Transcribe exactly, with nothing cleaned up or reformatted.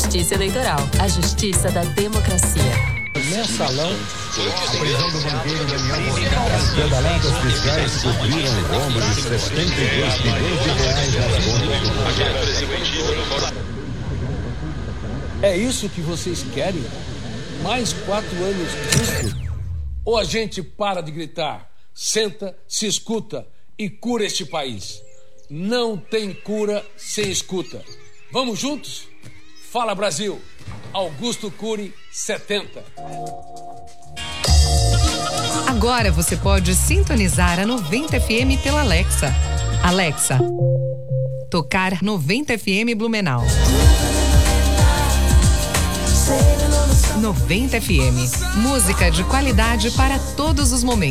Justiça Eleitoral, a justiça da democracia. Mensalão, a prisão do banqueiro Daniel Moscada. As pedaladas fiscais cobriram o rombo de sessenta e dois milhões de reais nas contas do governo. É isso que vocês querem? Mais quatro anos disso? Ou a gente para de gritar, senta, se escuta e cura este país? Não tem cura sem escuta. Vamos juntos? Fala, Brasil! Augusto Cury, setenta. Agora você pode sintonizar a noventa F M pela Alexa. Alexa, tocar noventa F M Blumenau. noventa F M, música de qualidade para todos os momentos.